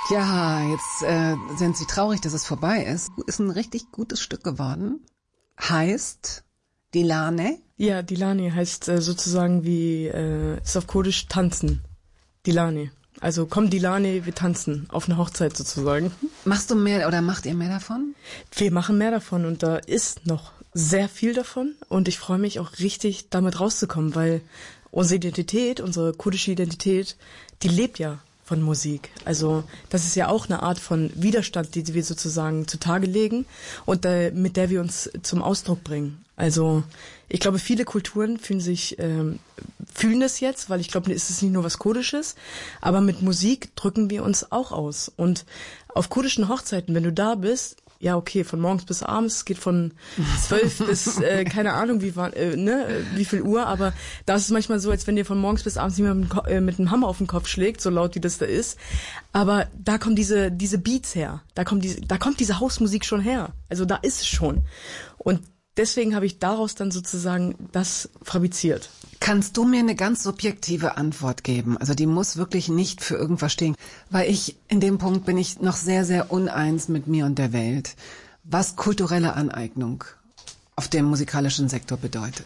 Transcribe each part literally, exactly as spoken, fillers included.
Ja, jetzt äh, sind Sie traurig, dass es vorbei ist. Ist ein richtig gutes Stück geworden. Heißt Dilane. Ja, Dilane heißt äh, sozusagen wie, äh, ist auf Kurdisch tanzen. Dilane. Also komm Dilane, wir tanzen. Auf eine Hochzeit sozusagen. Machst du mehr oder macht ihr mehr davon? Wir machen mehr davon und da ist noch sehr viel davon. Und ich freue mich auch richtig, damit rauszukommen, weil unsere Identität, unsere kurdische Identität, die lebt ja von Musik. Also das ist ja auch eine Art von Widerstand, die wir sozusagen zutage legen und äh, mit der wir uns zum Ausdruck bringen. Also ich glaube, viele Kulturen fühlen sich ähm, fühlen das jetzt, weil ich glaube, es ist nicht nur was Kurdisches, aber mit Musik drücken wir uns auch aus. Und auf kurdischen Hochzeiten, wenn du da bist, ja okay, von morgens bis abends, geht von zwölf bis äh, keine Ahnung wie äh, ne, wie viel Uhr, aber da ist es manchmal so, als wenn dir von morgens bis abends jemand mit, äh, mit einem Hammer auf den Kopf schlägt, so laut wie das da ist. Aber da kommen diese diese Beats her, da kommt diese da kommt diese Hausmusik schon her. Also da ist es schon. Und deswegen habe ich daraus dann sozusagen das fabriziert. Kannst du mir eine ganz subjektive Antwort geben? Also die muss wirklich nicht für irgendwas stehen. Weil ich, in dem Punkt bin ich noch sehr, sehr uneins mit mir und der Welt. Was kulturelle Aneignung auf dem musikalischen Sektor bedeutet.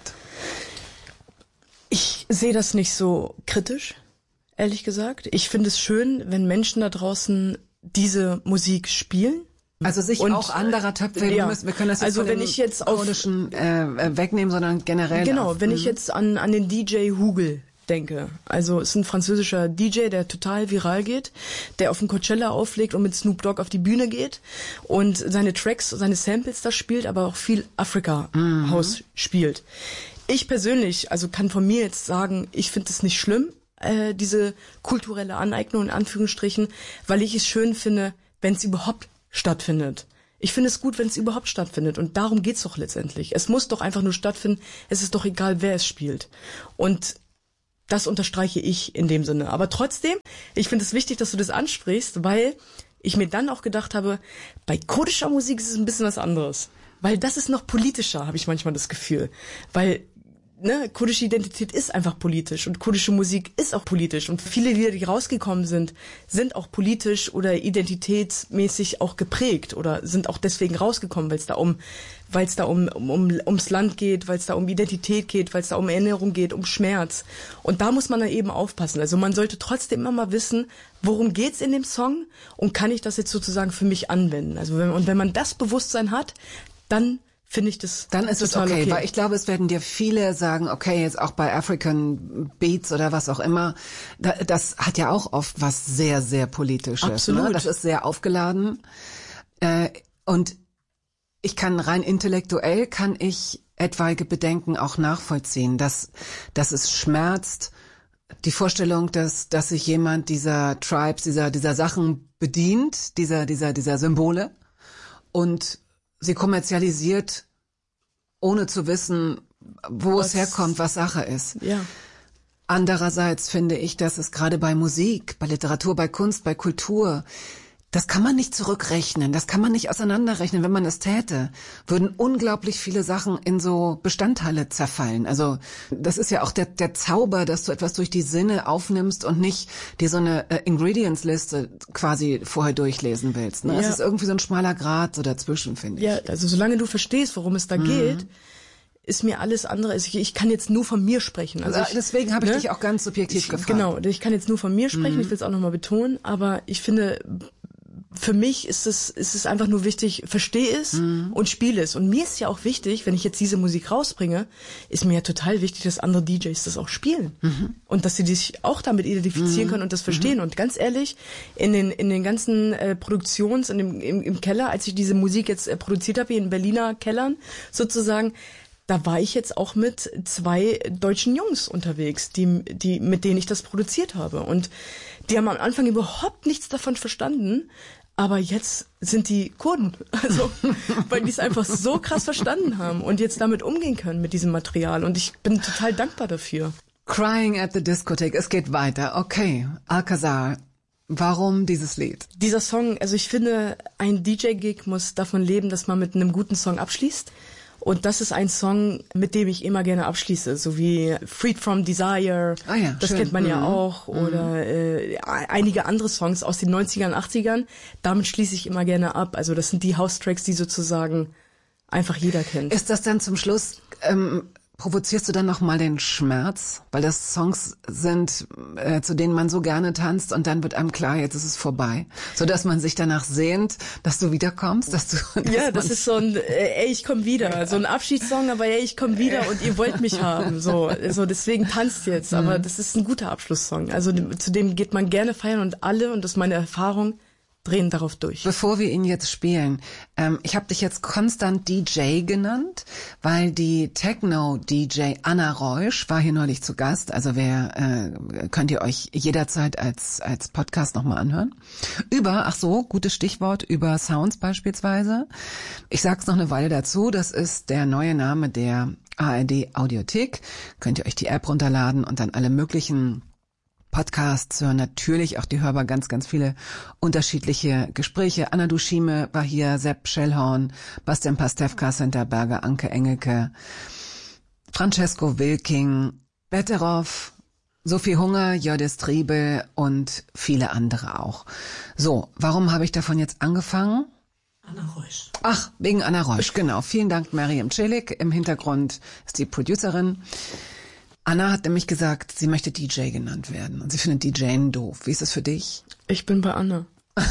Ich sehe das nicht so kritisch, ehrlich gesagt. Ich finde es schön, wenn Menschen da draußen diese Musik spielen. Also sich und, auch anderer Töpfe, ja. wir, müssen, wir können das jetzt also von wenn dem ich jetzt auf kurdischen äh, wegnehmen, sondern generell. Genau, auf, wenn ich jetzt an an den D J Hugel denke. Also ist ein französischer D J, der total viral geht, der auf dem Coachella auflegt und mit Snoop Dogg auf die Bühne geht und seine Tracks, seine Samples da spielt, aber auch viel Afrika mhm. House spielt. Ich persönlich, also kann von mir jetzt sagen, ich finde es nicht schlimm, äh, diese kulturelle Aneignung in Anführungsstrichen, weil ich es schön finde, wenn es überhaupt stattfindet. Ich finde es gut, wenn es überhaupt stattfindet und darum geht's doch letztendlich. Es muss doch einfach nur stattfinden, es ist doch egal, wer es spielt. Und das unterstreiche ich in dem Sinne. Aber trotzdem, ich finde es wichtig, dass du das ansprichst, weil ich mir dann auch gedacht habe, bei kurdischer Musik ist es ein bisschen was anderes. Weil das ist noch politischer, habe ich manchmal das Gefühl. Weil Ne, kurdische Identität ist einfach politisch und kurdische Musik ist auch politisch und viele Lieder, die rausgekommen sind, sind auch politisch oder identitätsmäßig auch geprägt oder sind auch deswegen rausgekommen, weil es da um, weil es da um, um, um ums Land geht, weil es da um Identität geht, weil es da um Erinnerung geht, um Schmerz. Und da muss man dann eben aufpassen. Also man sollte trotzdem immer mal wissen, worum geht's in dem Song und kann ich das jetzt sozusagen für mich anwenden. Also wenn, und wenn man das Bewusstsein hat, dann finde ich das Dann ist es okay, okay, weil ich glaube, es werden dir viele sagen, okay, jetzt auch bei African Beats oder was auch immer, das hat ja auch oft was sehr, sehr Politisches. Absolut. Ne? Das ist sehr aufgeladen. Und ich kann rein intellektuell, kann ich etwaige Bedenken auch nachvollziehen, dass, dass es schmerzt, die Vorstellung, dass, dass sich jemand dieser Tribes, dieser, dieser Sachen bedient, dieser, dieser, dieser Symbole und sie kommerzialisiert, ohne zu wissen, wo was, es herkommt, was Sache ist. Ja. Andererseits finde ich, dass es gerade bei Musik, bei Literatur, bei Kunst, bei Kultur, das kann man nicht zurückrechnen, das kann man nicht auseinanderrechnen. Wenn man es täte, würden unglaublich viele Sachen in so Bestandteile zerfallen. Also das ist ja auch der, der Zauber, dass du etwas durch die Sinne aufnimmst und nicht dir so eine äh, Ingredients-Liste quasi vorher durchlesen willst. Ne? Ja. Es ist irgendwie so ein schmaler Grat so dazwischen, finde ich. Ja, also solange du verstehst, worum es da mhm. geht, ist mir alles andere, ich, ich kann jetzt nur von mir sprechen. Also ich, Deswegen habe ich ne? dich auch ganz subjektiv ich, gefragt. Genau, ich kann jetzt nur von mir sprechen, mhm. ich will es auch nochmal betonen, aber ich finde, für mich ist es, ist es einfach nur wichtig, verstehe es mhm. und spiele es. Und mir ist ja auch wichtig, wenn ich jetzt diese Musik rausbringe, ist mir ja total wichtig, dass andere D Js das auch spielen. Mhm. Und dass sie sich auch damit identifizieren mhm. können und das verstehen. Mhm. Und ganz ehrlich, in den, in den ganzen äh, Produktions, in dem, im, im Keller, als ich diese Musik jetzt äh, produziert habe, hier in Berliner Kellern sozusagen, da war ich jetzt auch mit zwei deutschen Jungs unterwegs, die, die, mit denen ich das produziert habe. Und die haben am Anfang überhaupt nichts davon verstanden, aber jetzt sind die Kurden, also weil die es einfach so krass verstanden haben und jetzt damit umgehen können mit diesem Material. Und ich bin total dankbar dafür. Crying at the Discotheque, es geht weiter. Okay, Alcazar, warum dieses Lied? Dieser Song, also ich finde, ein D J-Gig muss davon leben, dass man mit einem guten Song abschließt. Und das ist ein Song, mit dem ich immer gerne abschließe, so wie Freed from Desire, ah ja, das schön. kennt man mhm. ja auch, oder äh, einige andere Songs aus den neunzigern, achtzigern. Damit schließe ich immer gerne ab. Also das sind die House-Tracks, die sozusagen einfach jeder kennt. Ist das dann zum Schluss, ähm, provozierst du dann nochmal den Schmerz? Weil das Songs sind, äh, zu denen man so gerne tanzt und dann wird einem klar, jetzt ist es vorbei. So dass man sich danach sehnt, dass du wiederkommst, dass du... Dass ja, das ist so ein, äh, ey, ich komm wieder. So ein Abschiedssong, aber ey, ich komm wieder und ihr wollt mich haben. So, so deswegen tanzt jetzt. Aber das ist ein guter Abschlusssong. Also zu dem geht man gerne feiern und alle, und das ist meine Erfahrung, drehen darauf durch. Bevor wir ihn jetzt spielen, ähm, ich habe dich jetzt konstant D J genannt, weil die Techno-D J Anna Reusch war hier neulich zu Gast. Also wer äh, könnt ihr euch jederzeit als als Podcast nochmal anhören. Über, ach so, gutes Stichwort, über Sounds beispielsweise. Ich sag's noch eine Weile dazu, das ist der neue Name der A R D Audiothek. Könnt ihr euch die App runterladen und dann alle möglichen Podcasts hören, natürlich auch die hörbar ganz, ganz viele unterschiedliche Gespräche. Anna Duschime war hier, Sepp Schellhorn, Bastian Pastewka, Senta Berger, Anke Engelke, Francesco Wilking, Betteroff, Sophie Hunger, Jördis Triebel und viele andere auch. So, warum habe ich davon jetzt angefangen? Anna Reusch. Ach, wegen Anna Reusch, genau. Vielen Dank, Mariam Celik. Im Hintergrund ist die Producerin. Anna hat nämlich gesagt, sie möchte D J genannt werden und sie findet D Jing doof. Wie ist es für dich? Ich bin bei Anna.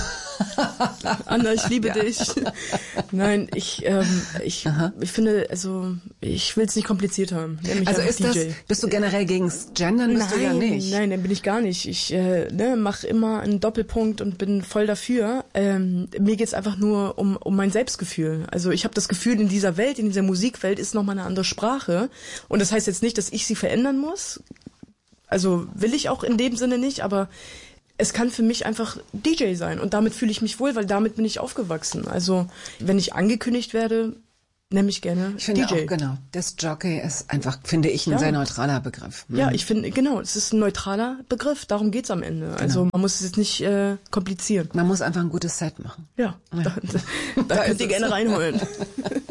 Anna, ich liebe ja. dich. Nein, ich ähm, ich ich finde, also ich will es nicht kompliziert haben. Also ist D J. Das, bist du generell gegens Gendern? Bist nein, du ja nicht. Nein, dann bin ich gar nicht. Ich äh, ne, mache immer einen Doppelpunkt und bin voll dafür. Ähm, mir geht's einfach nur um um mein Selbstgefühl. Also ich habe das Gefühl, in dieser Welt, in dieser Musikwelt ist nochmal eine andere Sprache. Und das heißt jetzt nicht, dass ich sie verändern muss. Also will ich auch in dem Sinne nicht, aber es kann für mich einfach D J sein und damit fühle ich mich wohl, weil damit bin ich aufgewachsen. Also wenn ich angekündigt werde, nenne ich gerne ich finde D J. Auch, genau. Das Jockey ist einfach, finde ich, ein ja. sehr neutraler Begriff. Mhm. Ja, ich finde, genau, es ist ein neutraler Begriff, darum geht's am Ende. Genau. Also man muss es jetzt nicht äh, komplizieren. Man muss einfach ein gutes Set machen. Ja, ja. da, da, da könnt ihr gerne reinholen.